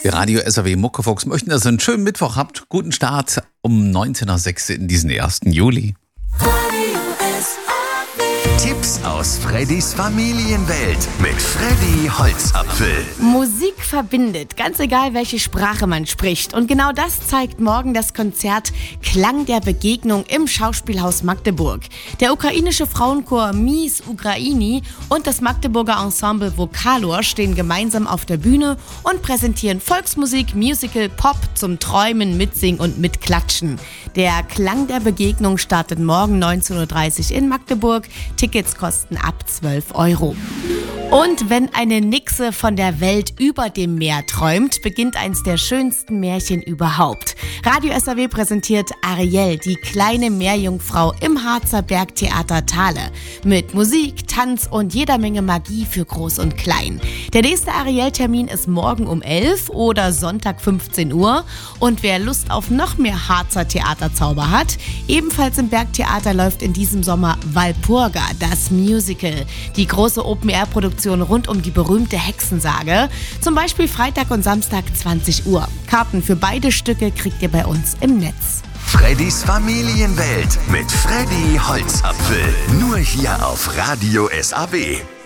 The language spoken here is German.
Wir Radio SAW Muckefuchs möchten, dass ihr einen schönen Mittwoch habt. Guten Start um 19.06 Uhr in diesen 1. Juli. Tipps aus Freddys Familienwelt mit Freddy Holzapfel. Musik verbindet, ganz egal welche Sprache man spricht. Und genau das zeigt morgen das Konzert Klang der Begegnung im Schauspielhaus Magdeburg. Der ukrainische Frauenchor Miss Ukraini und das Magdeburger Ensemble Vokalor stehen gemeinsam auf der Bühne und präsentieren Volksmusik, Musical, Pop zum Träumen, Mitsingen und Mitklatschen. Der Klang der Begegnung startet morgen 19.30 Uhr in Magdeburg. Tickets kosten ab 12 €. Und wenn eine Nixe von der Welt über dem Meer träumt, beginnt eins der schönsten Märchen überhaupt. Radio SAW präsentiert Ariel, die kleine Meerjungfrau im Harzer Bergtheater Thale. Mit Musik, Tanz und jeder Menge Magie für Groß und Klein. Der nächste Ariel-Termin ist morgen um 11 oder Sonntag 15 Uhr. Und wer Lust auf noch mehr Harzer Theaterzauber hat, ebenfalls im Bergtheater läuft in diesem Sommer Walpurga, das Musical. Die große Open-Air-Produktion rund um die berühmte Hexensage. Zum Beispiel Freitag und Samstag 20 Uhr. Karten für beide Stücke kriegt ihr bei uns im Netz. Freddys Familienwelt mit Freddy Holzapfel. Nur hier auf Radio SAW.